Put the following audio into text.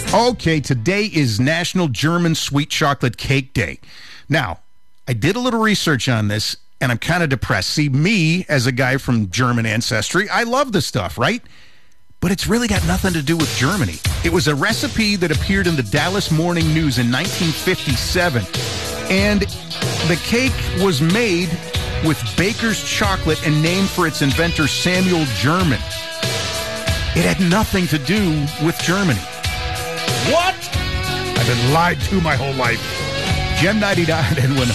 Okay, today is National German Sweet Chocolate Cake Day. Now, I did a little research on this, and I'm kind of depressed. See, me, as a guy from German ancestry, I love this stuff, right? But it's really got nothing to do with Germany. It was a recipe that appeared in the Dallas Morning News in 1957. And the cake was made with baker's chocolate and named for its inventor, Samuel German. It had nothing to do with Germany. What? I've been lied to my whole life. Gem 99 and 100.